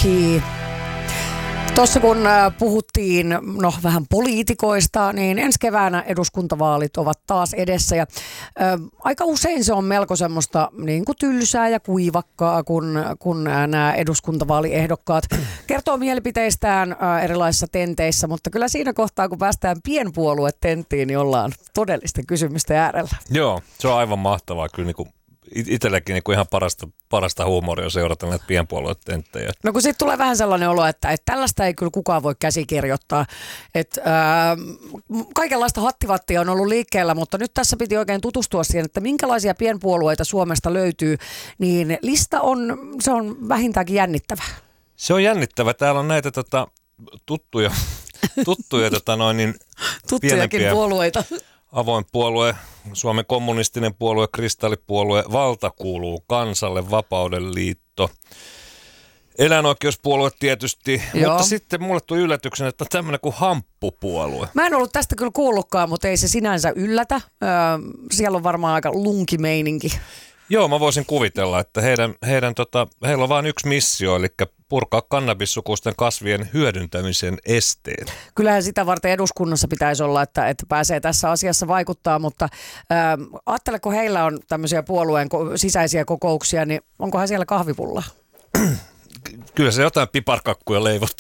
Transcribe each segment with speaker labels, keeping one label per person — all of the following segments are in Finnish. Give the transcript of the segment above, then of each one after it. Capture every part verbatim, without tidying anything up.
Speaker 1: Key. Tuossa kun puhuttiin no, vähän poliitikoista, niin ensi keväänä eduskuntavaalit ovat taas edessä. Ja, ä, aika usein se on melko semmoista niin kuin tylsää ja kuivakkaa, kun, kun nämä eduskuntavaaliehdokkaat kertoo mielipiteistään ä, erilaisissa tenteissä. Mutta kyllä siinä kohtaa, kun päästään pienpuoluetenttiin, niin ollaan todellisten kysymysten äärellä.
Speaker 2: Joo, se on aivan mahtavaa kyllä niin kuin itsellekin niin kuin ihan parasta, parasta huumoria seurata näitä pienpuoluetenttejä.
Speaker 1: No kun sitten tulee vähän sellainen olo, että, että tällaista ei kyllä kukaan voi käsikirjoittaa. Että, ää, kaikenlaista hattivattia on ollut liikkeellä, mutta nyt tässä piti oikein tutustua siihen, että minkälaisia pienpuolueita Suomesta löytyy. Niin lista on, se on vähintäänkin jännittävä.
Speaker 2: Se on jännittävä. Täällä on näitä tota, tuttuja, tuttuja tota noin, niin
Speaker 1: tuttujakin puolueita.
Speaker 2: Avoin puolue, Suomen kommunistinen puolue, kristallipuolue, Valta kuuluu kansalle, Vapauden liitto, eläinoikeuspuolue tietysti, Joo. mutta sitten mulle tuli yllätyksen, että tämmöinen kuin hamppupuolue.
Speaker 1: Mä en ollut tästä kyllä kuullutkaan, mutta ei se sinänsä yllätä. Öö, siellä on varmaan aika lunkimeininki.
Speaker 2: Joo, mä voisin kuvitella, että heidän, heidän tota, heillä on vain yksi missio, eli purkaa kannabissukuisten kasvien hyödyntämisen esteet.
Speaker 1: Kyllähän sitä varten eduskunnassa pitäisi olla, että, että pääsee tässä asiassa vaikuttaa, mutta ää, ajattele, kun heillä on tämmöisiä puolueen sisäisiä kokouksia, niin onkohan siellä kahvipullaa?
Speaker 2: Kyllä se jotain piparkakkuja leivottu.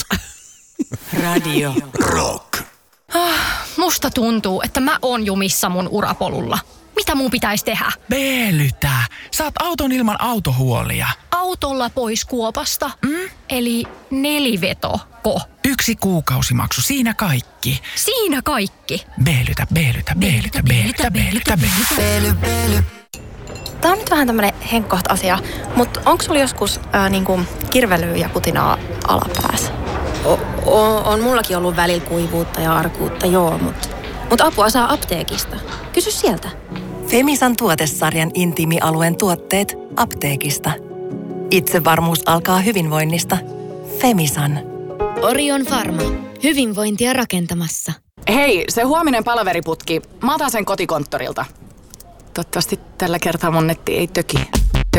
Speaker 3: Radio Rock.
Speaker 4: Ah, musta tuntuu, että mä oon jumissa mun urapolulla. Mitä mun pitäisi tehdä?
Speaker 3: Veelytä. Saat auton ilman autohuolia.
Speaker 4: Autolla pois kuopasta? Mm? Eli nelivetoko?
Speaker 3: Yksi kuukausimaksu, siinä kaikki.
Speaker 4: Siinä kaikki?
Speaker 3: Veelytä, veelytä, veelytä, veelytä, veelytä, veelytä.
Speaker 5: Tää on nyt vähän tämmönen henkkoht asia, mutta onko sulla joskus ää, niinku kirvelyä ja kutinaa alapäässä? O- o- on mullakin ollut välillä kuivuutta ja arkuutta, joo, mutta mut apua saa apteekista. Kysy sieltä.
Speaker 6: Femisan tuotesarjan intiimialueen tuotteet apteekista. Itsevarmuus alkaa hyvinvoinnista. Femisan.
Speaker 7: Orion Pharma. Hyvinvointia rakentamassa.
Speaker 8: Hei, se huominen palaveriputki. Mä otan sen kotikonttorilta. Toivottavasti tällä kertaa mun netti ei töki.